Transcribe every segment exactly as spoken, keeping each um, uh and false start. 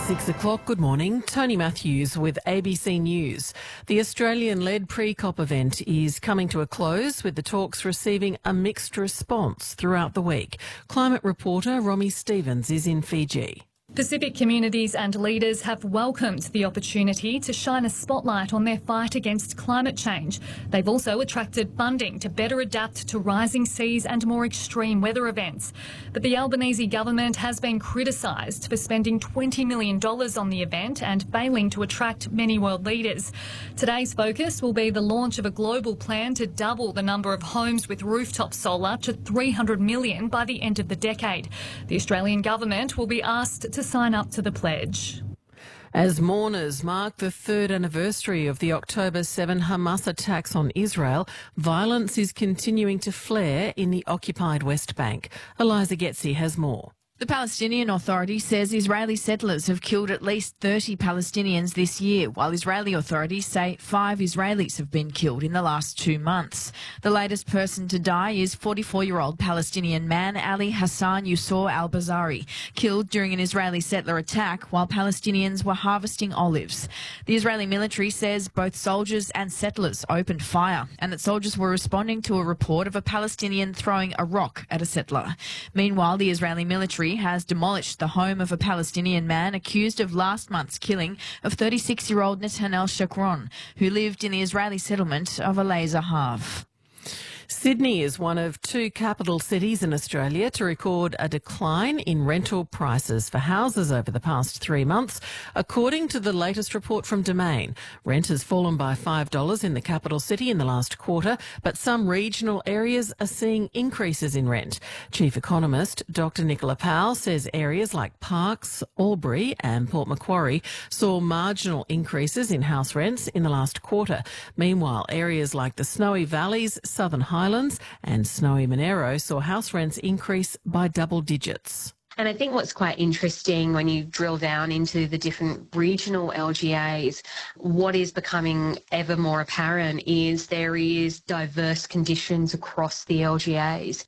Six o'clock, good morning. Tony Matthews with A B C News. The Australian-led pre-COP event is coming to a close, with the talks receiving a mixed response throughout the week. Climate reporter Romy Stevens is in Fiji. Pacific communities and leaders have welcomed the opportunity to shine a spotlight on their fight against climate change. They've also attracted funding to better adapt to rising seas and more extreme weather events. But the Albanese government has been criticised for spending twenty million dollars on the event and failing to attract many world leaders. Today's focus will be the launch of a global plan to double the number of homes with rooftop solar to three hundred million by the end of the decade. The Australian government will be asked to sign up to the pledge. As mourners mark the third anniversary of the October seventh Hamas attacks on Israel, violence is continuing to flare in the occupied West Bank. Eliza Getzi has more. The Palestinian Authority says Israeli settlers have killed at least thirty Palestinians this year, while Israeli authorities say five Israelis have been killed in the last two months. The latest person to die is forty-four-year-old Palestinian man Ali Hassan Yusor al-Bazari, killed during an Israeli settler attack while Palestinians were harvesting olives. The Israeli military says both soldiers and settlers opened fire, and that soldiers were responding to a report of a Palestinian throwing a rock at a settler. Meanwhile, the Israeli military has demolished the home of a Palestinian man accused of last month's killing of thirty-six-year-old Netanel Shakron, who lived in the Israeli settlement of Alei Zahav. Sydney is one of two capital cities in Australia to record a decline in rental prices for houses over the past three months, according to the latest report from Domain. Rent has fallen by five dollars in the capital city in the last quarter, but some regional areas are seeing increases in rent. Chief economist Doctor Nicola Powell says areas like Parkes, Albury and Port Macquarie saw marginal increases in house rents in the last quarter. Meanwhile, areas like the Snowy Valleys, Southern Highlands and Snowy Monaro saw house rents increase by double digits. And I think what's quite interesting when you drill down into the different regional L G As, what is becoming ever more apparent is there is diverse conditions across the L G As.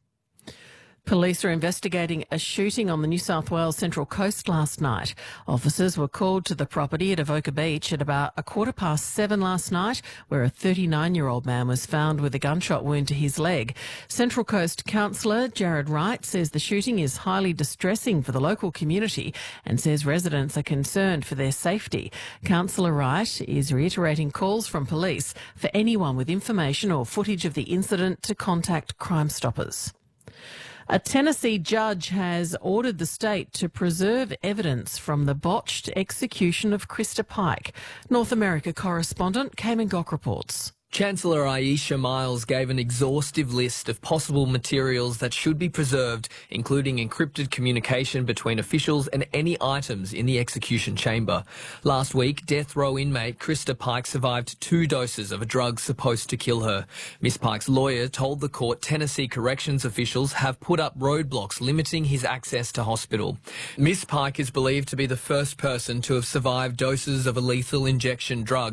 Police are investigating a shooting on the New South Wales Central Coast last night. Officers were called to the property at Avoca Beach at about a quarter past seven last night, where a thirty-nine-year-old man was found with a gunshot wound to his leg. Central Coast Councillor Jared Wright says the shooting is highly distressing for the local community and says residents are concerned for their safety. Councillor Wright is reiterating calls from police for anyone with information or footage of the incident to contact Crime Stoppers. A Tennessee judge has ordered the state to preserve evidence from the botched execution of Krista Pike. North America correspondent Cayman Gock reports. Chancellor Aisha Miles gave an exhaustive list of possible materials that should be preserved, including encrypted communication between officials and any items in the execution chamber. Last week, death row inmate Krista Pike survived two doses of a drug supposed to kill her. Miss Pike's lawyer told the court Tennessee corrections officials have put up roadblocks limiting his access to hospital. Miss Pike is believed to be the first person to have survived doses of a lethal injection drug